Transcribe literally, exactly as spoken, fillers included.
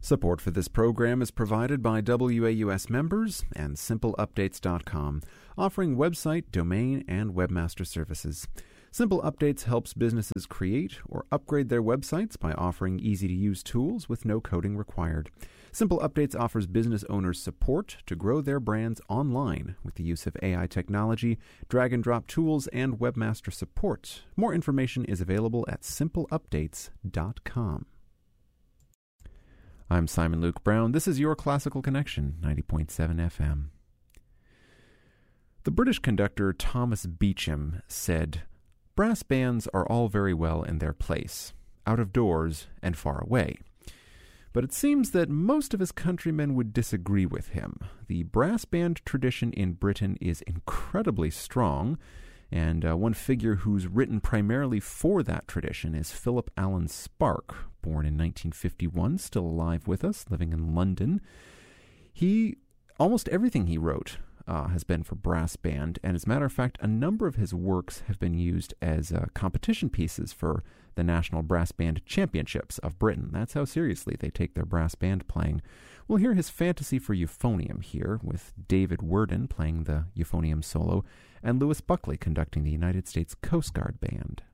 Support for this program is provided by W A U S members and Simple Updates dot com, offering website, domain, and webmaster services. Simple Updates helps businesses create or upgrade their websites by offering easy-to-use tools with no coding required. Simple Updates offers business owners support to grow their brands online with the use of A I technology, drag-and-drop tools, and webmaster support. More information is available at Simple Updates dot com. I'm Simon Luke Brown. This is your Classical Connection, ninety point seven F M. The British conductor Thomas Beecham said, "Brass bands are all very well in their place, out of doors and far away." But it seems that most of his countrymen would disagree with him. The brass band tradition in Britain is incredibly strong, and uh, one figure who's written primarily for that tradition is Philip Allen Spark, born in nineteen fifty-one, still alive with us, living in London. He, almost everything he wrote uh, has been for brass band, and as a matter of fact, a number of his works have been used as uh, competition pieces for the National Brass Band Championships of Britain. That's how seriously they take their brass band playing. We'll hear his Fantasy for Euphonium here, with David Worden playing the euphonium solo, and Lewis Buckley conducting the United States Coast Guard Band.